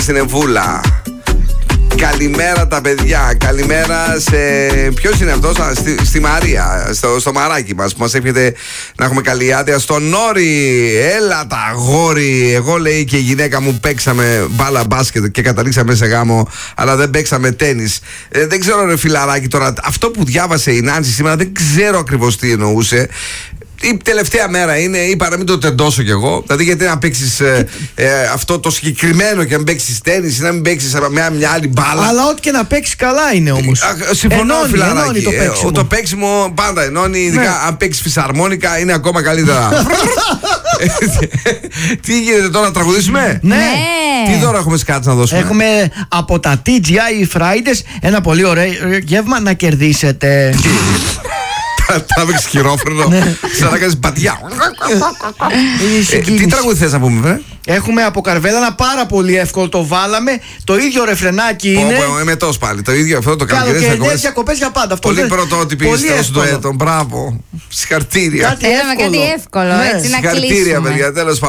Στην Εμβούλα. Καλημέρα τα παιδιά. Καλημέρα σε. Ποιος είναι αυτός? Στη Μαρία. Στο μαράκι μας που μας εύχεται να έχουμε καλή άδεια. Στον Νόρι. Έλα τα αγόρι. Εγώ, λέει, και η γυναίκα μου παίξαμε μπάλα μπάσκετ και καταλήξαμε σε γάμο, αλλά δεν παίξαμε τένις. Δεν ξέρω, ρε φιλαράκι, τώρα αυτό που διάβασε η Νάνση σήμερα δεν ξέρω ακριβώς τι εννοούσε. Η τελευταία μέρα είναι, είπα να μην το τεντώσω κι εγώ. Δηλαδή, γιατί να παίξεις αυτό το συγκεκριμένο και να παίξεις τένις ή να μην παίξεις μια άλλη μπάλα. Αλλά ό,τι και να παίξεις καλά είναι όμως. Συμφωνώ, φιλαράκι. Το παίξιμο. Το παίξιμο πάντα ενώνει, ειδικά αν παίξεις φυσαρμόνικα είναι ακόμα καλύτερα. Τι γίνεται τώρα, να τραγουδήσουμε? Ναι. Τι δώρα έχουμε σκάτσει να δώσουμε? Έχουμε από τα TGI Fridays ένα πολύ ωραίο γεύμα να κερδίσετε. Τα βρεις χειρόφρενο, σαν να κάνεις πατιά. Τι τραγούδι θες να πούμε, Έχουμε από Καρβέλα ένα πάρα πολύ εύκολο, το βάλαμε. Το ίδιο ρεφρενάκι είναι. Εμετός πάλι, το ίδιο αυτό το καλοκαιρινές διακοπές για πάντα. Πολύ πρωτότυπη στο έτο, μπράβο. Συγχαρητήρια. Κάτι εύκολο, έτσι να κλείσουμε. Συγχαρητήρια, παιδιά, τέλος πάντων.